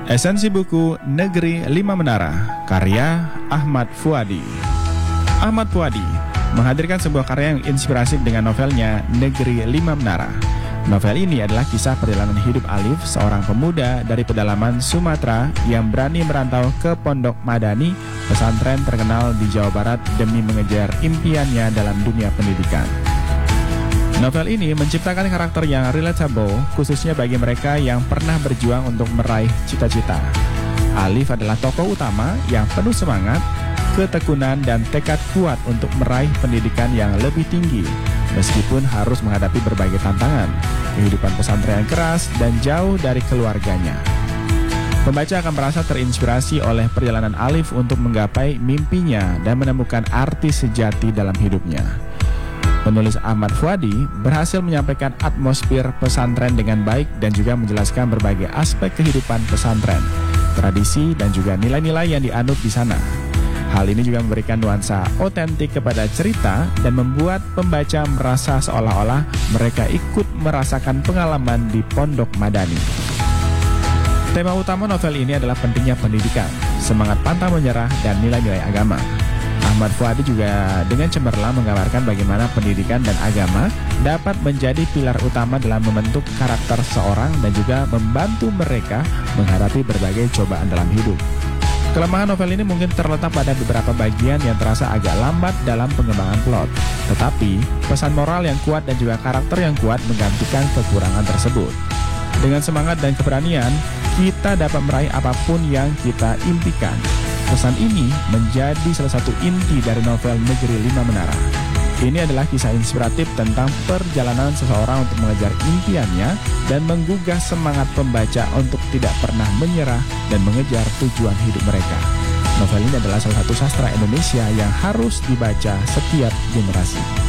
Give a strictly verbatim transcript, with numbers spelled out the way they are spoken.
Esensi buku Negeri Lima Menara, karya Ahmad Fuadi. Ahmad Fuadi menghadirkan sebuah karya yang inspiratif dengan novelnya Negeri Lima Menara. Novel ini adalah kisah perjalanan hidup Alif, seorang pemuda dari pedalaman Sumatera yang berani merantau ke Pondok Madani, pesantren terkenal di Jawa Barat demi mengejar impiannya dalam dunia pendidikan. Novel ini menciptakan karakter yang relatable, khususnya bagi mereka yang pernah berjuang untuk meraih cita-cita. Alif adalah tokoh utama yang penuh semangat, ketekunan, dan tekad kuat untuk meraih pendidikan yang lebih tinggi, meskipun harus menghadapi berbagai tantangan, kehidupan pesantren yang keras, dan jauh dari keluarganya. Pembaca akan merasa terinspirasi oleh perjalanan Alif untuk menggapai mimpinya dan menemukan arti sejati dalam hidupnya. Penulis Ahmad Fuadi berhasil menyampaikan atmosfer pesantren dengan baik dan juga menjelaskan berbagai aspek kehidupan pesantren, tradisi, dan juga nilai-nilai yang dianut di sana. Hal ini juga memberikan nuansa otentik kepada cerita dan membuat pembaca merasa seolah-olah mereka ikut merasakan pengalaman di Pondok Madani. Tema utama novel ini adalah pentingnya pendidikan, semangat pantang menyerah, dan nilai-nilai agama. Ahmad Fuadi juga dengan cemerlang menggambarkan bagaimana pendidikan dan agama dapat menjadi pilar utama dalam membentuk karakter seorang dan juga membantu mereka menghadapi berbagai cobaan dalam hidup. Kelemahan novel ini mungkin terletak pada beberapa bagian yang terasa agak lambat dalam pengembangan plot. Tetapi, pesan moral yang kuat dan juga karakter yang kuat menggantikan kekurangan tersebut. Dengan semangat dan keberanian, kita dapat meraih apapun yang kita impikan. Pesan ini menjadi salah satu inti dari novel Negeri Lima Menara. Ini adalah kisah inspiratif tentang perjalanan seseorang untuk mengejar impiannya dan menggugah semangat pembaca untuk tidak pernah menyerah dan mengejar tujuan hidup mereka. Novel ini adalah salah satu sastra Indonesia yang harus dibaca setiap generasi.